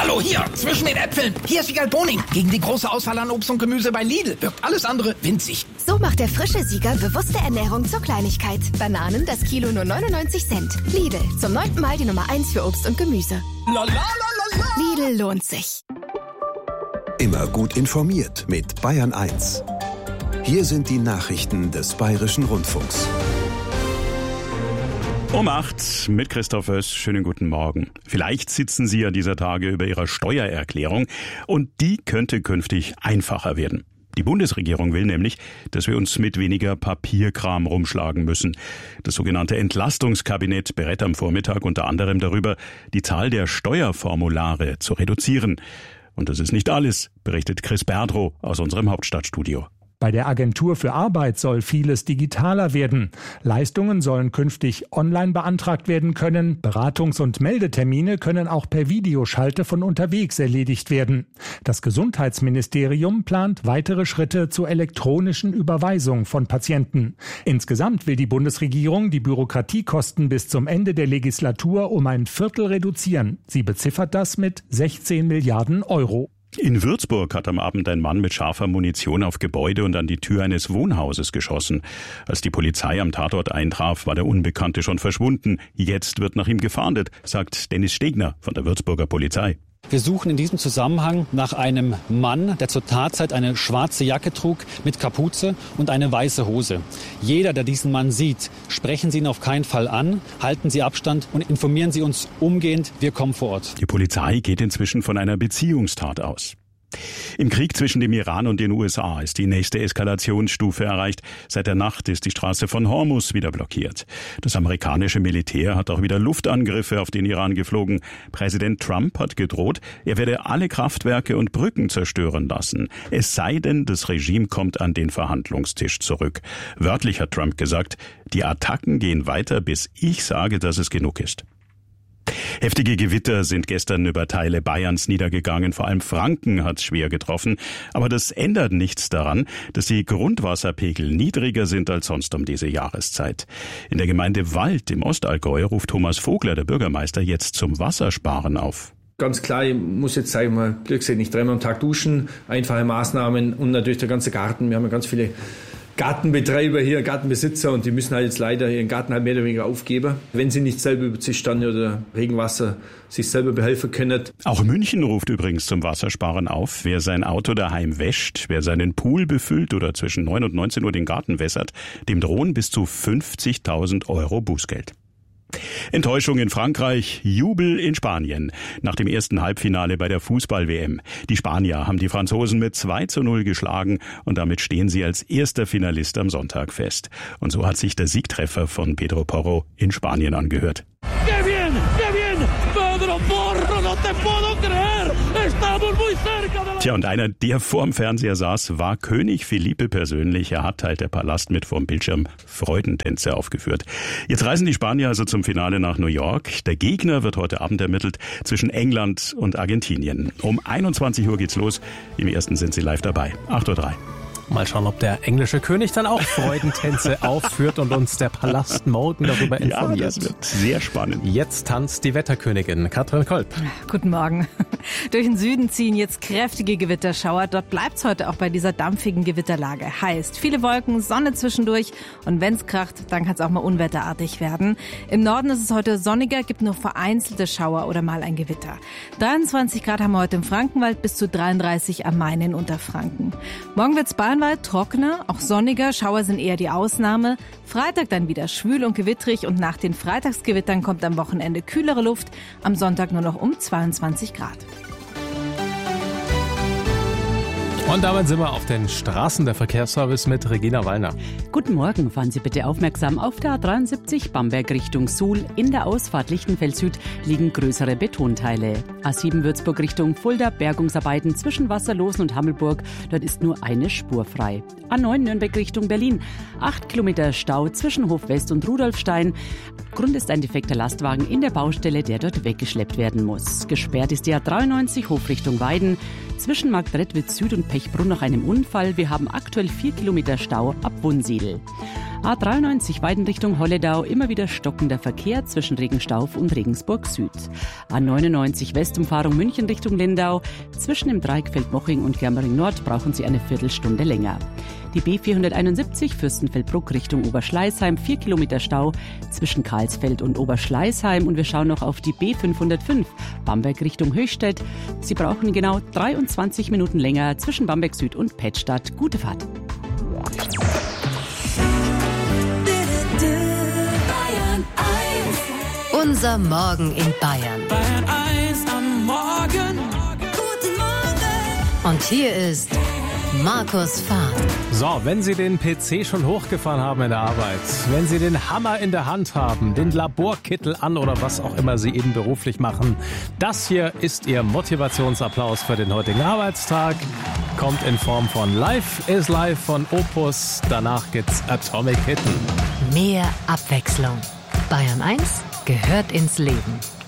Hallo, hier, zwischen den Äpfeln. Hier ist Siegal Boning. Gegen die große Auswahl an Obst und Gemüse bei Lidl wirkt alles andere winzig. So macht der frische Sieger bewusste Ernährung zur Kleinigkeit. Bananen, das Kilo nur 99 Cent. Lidl, zum 9. Mal die Nummer 1 für Obst und Gemüse. La, la, la, la, la. Lidl lohnt sich. Immer gut informiert mit Bayern 1. Hier sind die Nachrichten des Bayerischen Rundfunks. Um 8 mit Christoph Oess. Schönen guten Morgen. Vielleicht sitzen Sie ja dieser Tage über Ihrer Steuererklärung und die könnte künftig einfacher werden. Die Bundesregierung will nämlich, dass wir uns mit weniger Papierkram rumschlagen müssen. Das sogenannte Entlastungskabinett berät am Vormittag unter anderem darüber, die Zahl der Steuerformulare zu reduzieren. Und das ist nicht alles, berichtet Chris Berdrow aus unserem Hauptstadtstudio. Bei der Agentur für Arbeit soll vieles digitaler werden. Leistungen sollen künftig online beantragt werden können. Beratungs- und Meldetermine können auch per Videoschalte von unterwegs erledigt werden. Das Gesundheitsministerium plant weitere Schritte zur elektronischen Überweisung von Patienten. Insgesamt will die Bundesregierung die Bürokratiekosten bis zum Ende der Legislatur um ein Viertel reduzieren. Sie beziffert das mit 16 Milliarden Euro. In Würzburg hat am Abend ein Mann mit scharfer Munition auf Gebäude und an die Tür eines Wohnhauses geschossen. Als die Polizei am Tatort eintraf, war der Unbekannte schon verschwunden. Jetzt wird nach ihm gefahndet, sagt Dennis Stegner von der Würzburger Polizei. Wir suchen in diesem Zusammenhang nach einem Mann, der zur Tatzeit eine schwarze Jacke trug mit Kapuze und eine weiße Hose. Jeder, der diesen Mann sieht, sprechen Sie ihn auf keinen Fall an, halten Sie Abstand und informieren Sie uns umgehend. Wir kommen vor Ort. Die Polizei geht inzwischen von einer Beziehungstat aus. Im Krieg zwischen dem Iran und den USA ist die nächste Eskalationsstufe erreicht. Seit der Nacht ist die Straße von Hormuz wieder blockiert. Das amerikanische Militär hat auch wieder Luftangriffe auf den Iran geflogen. Präsident Trump hat gedroht, er werde alle Kraftwerke und Brücken zerstören lassen. Es sei denn, das Regime kommt an den Verhandlungstisch zurück. Wörtlich hat Trump gesagt, die Attacken gehen weiter, bis ich sage, dass es genug ist. Heftige Gewitter sind gestern über Teile Bayerns niedergegangen. Vor allem Franken hat es schwer getroffen. Aber das ändert nichts daran, dass die Grundwasserpegel niedriger sind als sonst um diese Jahreszeit. In der Gemeinde Wald im Ostallgäu ruft Thomas Vogler, der Bürgermeister, jetzt zum Wassersparen auf. Ganz klar, ich muss jetzt sagen, nicht 3-mal am Tag duschen, einfache Maßnahmen und natürlich der ganze Garten. Wir haben ja ganz viele Gartenbetreiber hier, Gartenbesitzer, und die müssen halt jetzt leider ihren Garten halt mehr oder weniger aufgeben, wenn sie nicht selber über Zistande oder Regenwasser sich selber behelfen können. Auch München ruft übrigens zum Wassersparen auf. Wer sein Auto daheim wäscht, wer seinen Pool befüllt oder zwischen 9 und 19 Uhr den Garten wässert, dem drohen bis zu 50.000 Euro Bußgeld. Enttäuschung in Frankreich, Jubel in Spanien. Nach dem ersten Halbfinale bei der Fußball-WM. Die Spanier haben die Franzosen mit 2:0 geschlagen und damit stehen sie als erster Finalist am Sonntag fest. Und so hat sich der Siegtreffer von Pedro Porro in Spanien angehört. ¡Qué bien! ¡Qué bien! ¡Pedro Porro, no te puedo creer! ¡Estamos muy cerca de la... Tja, und einer, der vorm Fernseher saß, war König Felipe persönlich. Er hat, teilt der Palast mit, vorm Bildschirm Freudentänze aufgeführt. Jetzt reisen die Spanier also zum Finale nach New York. Der Gegner wird heute Abend ermittelt zwischen England und Argentinien. Um 21 Uhr geht's los. Im ersten sind sie live dabei. 8:03 Uhr. Mal schauen, ob der englische König dann auch Freudentänze aufführt und uns der Palast morgen darüber informiert. Ja, das wird sehr spannend. Jetzt tanzt die Wetterkönigin Katrin Kolb. Guten Morgen. Durch den Süden ziehen jetzt kräftige Gewitterschauer. Dort bleibt's heute auch bei dieser dampfigen Gewitterlage. Heißt, viele Wolken, Sonne zwischendurch. Und wenn's kracht, dann kann's auch mal unwetterartig werden. Im Norden ist es heute sonniger, gibt nur vereinzelte Schauer oder mal ein Gewitter. 23 Grad haben wir heute im Frankenwald, bis zu 33 am Main in Unterfranken. Morgen wird's bayernweit trockener, auch sonniger. Schauer sind eher die Ausnahme. Freitag dann wieder schwül und gewittrig und nach den Freitagsgewittern kommt am Wochenende kühlere Luft. Am Sonntag nur noch um 22 Grad. Und damit sind wir auf den Straßen, der Verkehrsservice mit Regina Wallner. Guten Morgen, fahren Sie bitte aufmerksam auf der A73 Bamberg Richtung Suhl. In der Ausfahrt Lichtenfeld Süd liegen größere Betonteile. A7 Würzburg Richtung Fulda, Bergungsarbeiten zwischen Wasserlosen und Hammelburg. Dort ist nur eine Spur frei. A9 Nürnberg Richtung Berlin. 8 Kilometer Stau zwischen Hofwest und Rudolfstein. Grund ist ein defekter Lastwagen in der Baustelle, der dort weggeschleppt werden muss. Gesperrt ist die A93 Hof Richtung Weiden. Zwischen Marktredwitz Süd und Pechbrunn nach einem Unfall. Wir haben aktuell 4 Kilometer Stau ab Wunsiedel. A93 Weiden Richtung Holledau, immer wieder stockender Verkehr zwischen Regenstauf und Regensburg Süd. A99 Westumfahrung München Richtung Lindau, zwischen dem Dreieck Feldmoching und Germering Nord brauchen Sie eine Viertelstunde länger. Die B471 Fürstenfeldbruck Richtung Oberschleißheim, 4 Kilometer Stau zwischen Karlsfeld und Oberschleißheim. Und wir schauen noch auf die B505 Bamberg Richtung Höchstädt. Sie brauchen genau 23 Minuten länger zwischen Bamberg Süd und Pettstadt. Gute Fahrt. Unser Morgen in Bayern. Bayern 1 am Morgen. Guten Morgen. Und hier ist Markus Fahrt. So, wenn Sie den PC schon hochgefahren haben in der Arbeit, wenn Sie den Hammer in der Hand haben, den Laborkittel an oder was auch immer Sie eben beruflich machen, das hier ist Ihr Motivationsapplaus für den heutigen Arbeitstag. Kommt in Form von Life is Life von Opus. Danach gibt's Atomic Kitten. Mehr Abwechslung. Bayern 1 gehört ins Leben.